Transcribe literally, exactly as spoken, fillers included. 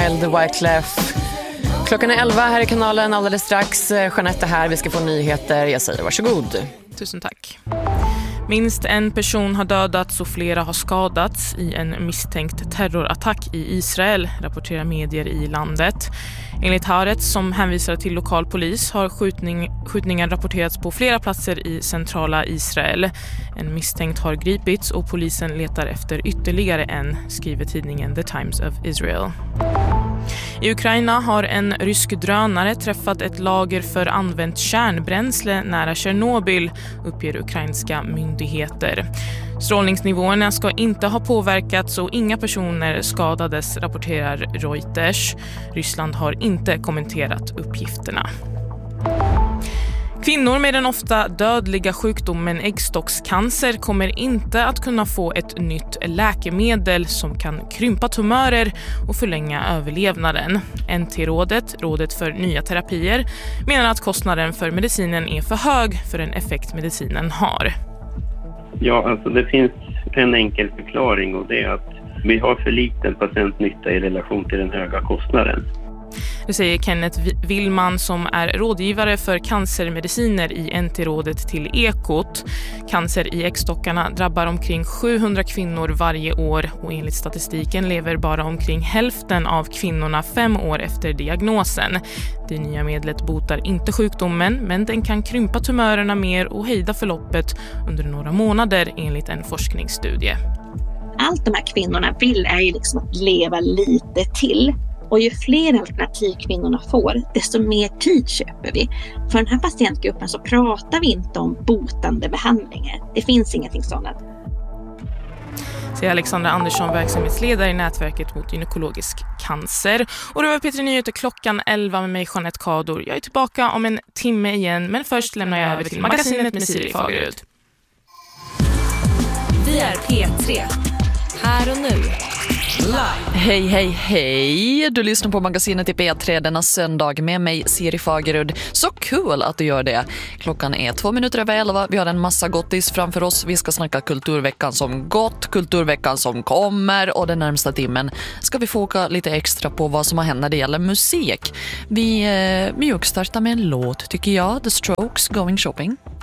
med The Wyclef. Klockan är elva här i kanalen alldeles strax. Jeanette är här, vi ska få nyheter. Jag säger varsågod. Tusen tack. Minst en person har dödats och flera har skadats i en misstänkt terrorattack i Israel, rapporterar medier i landet. Enligt Haaretz, som hänvisar till lokal polis, har skjutning, skjutningar rapporterats på flera platser i centrala Israel. En misstänkt har gripits och polisen letar efter ytterligare en, skriver tidningen The Times of Israel. I Ukraina har en rysk drönare träffat ett lager för använt kärnbränsle nära Tjernobyl, uppger ukrainska myndigheter. Strålningsnivåerna ska inte ha påverkats och inga personer skadades, rapporterar Reuters. Ryssland har inte kommenterat uppgifterna. Kvinnor med den ofta dödliga sjukdomen äggstockscancer kommer inte att kunna få ett nytt läkemedel som kan krympa tumörer och förlänga överlevnaden. N T-rådet, rådet för nya terapier, menar att kostnaden för medicinen är för hög för den effekt medicinen har. Ja, alltså det finns en enkel förklaring, och det är att vi har för liten patientnytta i relation till den höga kostnaden. Det säger Kenneth Willman, som är rådgivare för cancermediciner i N T-rådet till Ekot. Cancer i äggstockarna drabbar omkring sjuhundra kvinnor varje år, och enligt statistiken lever bara omkring hälften av kvinnorna fem år efter diagnosen. Det nya medlet botar inte sjukdomen, men den kan krympa tumörerna mer och hejda förloppet under några månader, enligt en forskningsstudie. Allt de här kvinnorna vill är ju liksom att leva lite till. Och ju fler alternativ kvinnorna får, desto mer tid köper vi. För den här patientgruppen så pratar vi inte om botande behandlingar. Det finns ingenting sådant. Säger Alexandra Andersson, verksamhetsledare i nätverket mot gynekologisk cancer. Och det var Peter Nyheter klockan elva med mig, Jeanette Kador. Jag är tillbaka om en timme igen, men först lämnar jag över till magasinet med Siri Fagerud. Vi är P tre. Här och nu. Live. Hej, hej, hej. Du lyssnar på magasinet i P tre denna söndag med mig, Siri Fagerud. Så kul att du gör det. Klockan är två minuter över elva. Vi har en massa gottis framför oss. Vi ska snacka kulturveckan som gått, kulturveckan som kommer, och den närmsta timmen ska vi foka lite extra på vad som har hänt när det gäller musik. Vi eh, mjukstartar med en låt, tycker jag. The Strokes, Going Shopping.